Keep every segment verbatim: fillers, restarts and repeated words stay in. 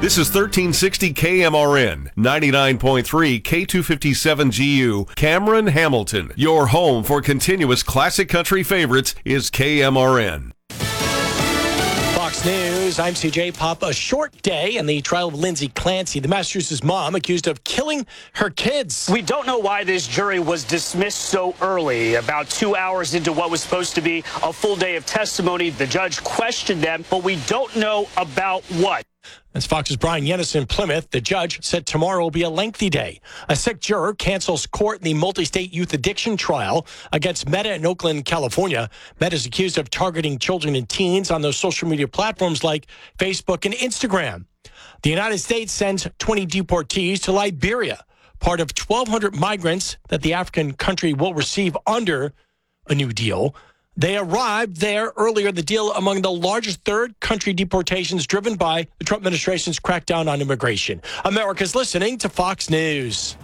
This is thirteen sixty K M R N, ninety-nine point three K two fifty-seven G U, Cameron, Hamilton. Your home for continuous classic country favorites is K M R N. Fox News, I'm C J Pop. A short day in the trial of Lindsay Clancy, the Massachusetts mom accused of killing her kids. We don't know why this jury was dismissed so early. About two hours into what was supposed to be a full day of testimony, the judge questioned them, but we don't know about what. As Fox's Brian Yennis in Plymouth, the judge said tomorrow will be a lengthy day. A sick juror cancels court in the multi-state youth addiction trial against Meta in Oakland, California. Meta is accused of targeting children and teens on those social media platforms like Facebook and Instagram. The United States sends twenty deportees to Liberia, part of twelve hundred migrants that the African country will receive under a new deal. They arrived there earlier, the deal among the largest third country deportations driven by the Trump administration's crackdown on immigration. America's listening to Fox News.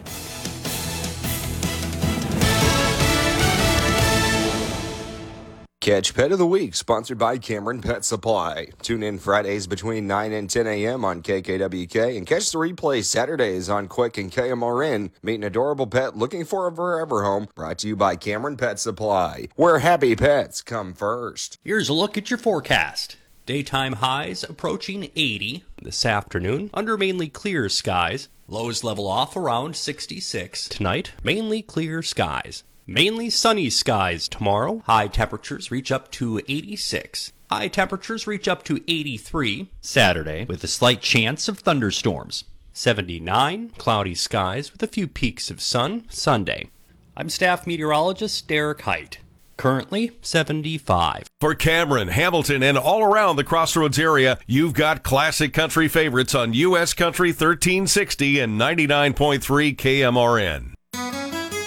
Catch Pet of the Week, sponsored by Cameron Pet Supply. Tune in Fridays between nine and ten a.m. on K K W K and catch the replay Saturdays on Quick and K M R N. Meet an adorable pet looking for a forever home. Brought to you by Cameron Pet Supply, where happy pets come first. Here's a look at your forecast. Daytime highs approaching eighty this afternoon under mainly clear skies. Lows level off around sixty-six. Tonight, mainly clear skies. Mainly sunny skies tomorrow. High temperatures reach up to eighty-six. High temperatures reach up to eighty-three. Saturday, with a slight chance of thunderstorms. seventy-nine. Cloudy skies with a few peaks of sun. Sunday. I'm staff meteorologist Derek Height. Currently, seventy-five. For Cameron, Hamilton, and all around the Crossroads area, you've got classic country favorites on U S Country thirteen sixty and ninety-nine point three K M R N.